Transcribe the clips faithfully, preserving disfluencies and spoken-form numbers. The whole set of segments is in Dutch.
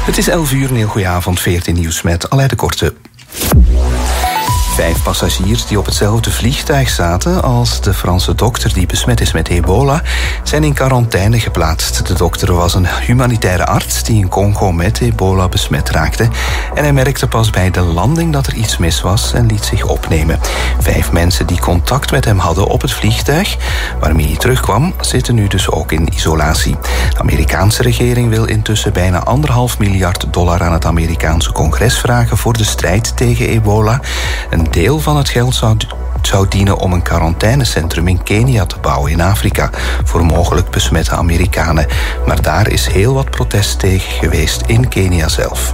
Het is elf uur, een heel goeie avond, veertien nieuws met Aleid de Korte. Vijf passagiers die op hetzelfde vliegtuig zaten als de Franse dokter die besmet is met ebola, zijn in quarantaine geplaatst. De dokter was een humanitaire arts die in Congo met ebola besmet raakte. En hij merkte pas bij de landing dat er iets mis was en liet zich opnemen. Vijf mensen die contact met hem hadden op het vliegtuig waarmee hij terugkwam, zitten nu dus ook in isolatie. De Amerikaanse regering wil intussen bijna anderhalf miljard dollar aan het Amerikaanse congres vragen voor de strijd tegen ebola. Een Een deel van het geld zou, zou dienen om een quarantainecentrum in Kenia te bouwen in Afrika voor mogelijk besmette Amerikanen. Maar daar is heel wat protest tegen geweest in Kenia zelf.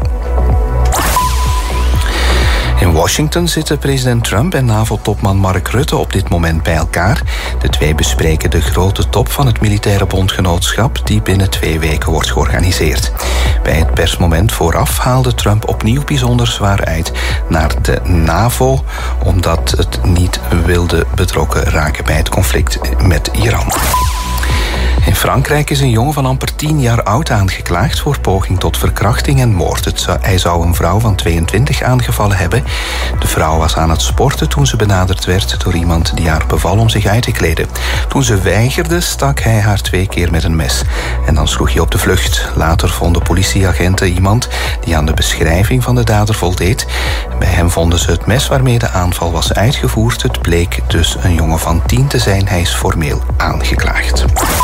In Washington zitten president Trump en NAVO-topman Mark Rutte op dit moment bij elkaar. De twee bespreken de grote top van het militaire bondgenootschap die binnen twee weken wordt georganiseerd. Bij het persmoment vooraf haalde Trump opnieuw bijzonder zwaar uit naar de NAVO, omdat het niet wilde betrokken raken bij het conflict met Iran. In Frankrijk is een jongen van amper tien jaar oud aangeklaagd voor poging tot verkrachting en moord. Het zou, hij zou een vrouw van tweeëntwintig aangevallen hebben. De vrouw was aan het sporten toen ze benaderd werd door iemand die haar beval om zich uit te kleden. Toen ze weigerde, stak hij haar twee keer met een mes. En dan sloeg hij op de vlucht. Later vonden politieagenten iemand die aan de beschrijving van de dader voldeed. Bij hem vonden ze het mes waarmee de aanval was uitgevoerd. Het bleek dus een jongen van tien te zijn. Hij is formeel aangeklaagd.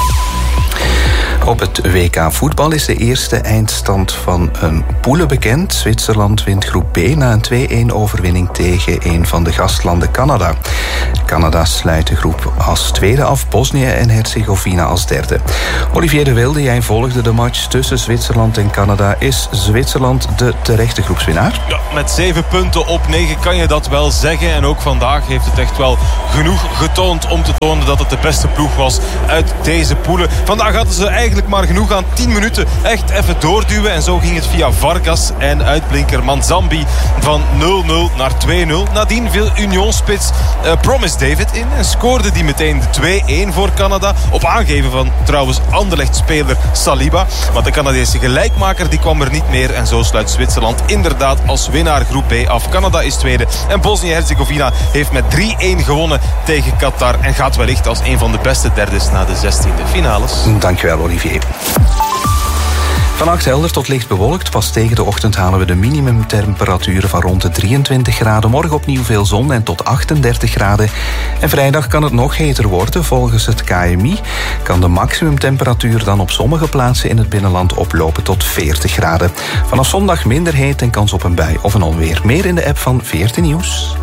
Op het W K voetbal is de eerste eindstand van een poelen bekend. Zwitserland wint groep B na een twee-een overwinning tegen een van de gastlanden Canada. Canada sluit de groep als tweede af, Bosnië en Herzegovina als derde. Olivier de Wilde, jij volgde de match tussen Zwitserland en Canada. Is Zwitserland de terechte groepswinnaar? Ja, met zeven punten op negen kan je dat wel zeggen. En ook vandaag heeft het echt wel genoeg getoond om te tonen dat het de beste ploeg was uit deze poelen. Vandaag hadden ze eigenlijk maar genoeg aan tien minuten echt even doorduwen. En zo ging het via Vargas en uitblinker Manzambi van nul nul naar twee nul. Nadien viel Union-spits uh, Promise David in en scoorde die meteen de twee-een voor Canada. Op aangeven van trouwens Anderlecht-speler Saliba. Maar de Canadese gelijkmaker die kwam er niet meer. En zo sluit Zwitserland inderdaad als winnaar groep B af. Canada is tweede. En Bosnië-Herzegovina heeft met drie-een gewonnen tegen Qatar. En gaat wellicht als een van de beste derdes naar de zestiende finales. Dankjewel, Olivier. Vannacht helder tot licht bewolkt. Pas tegen de ochtend halen we de minimumtemperaturen van rond de drieëntwintig graden. Morgen opnieuw veel zon en tot achtendertig graden. En vrijdag kan het nog heter worden. Volgens het K M I kan de maximumtemperatuur dan op sommige plaatsen in het binnenland oplopen tot veertig graden. Vanaf zondag minder heet en kans op een bui of een onweer. Meer in de app van veertien Nieuws.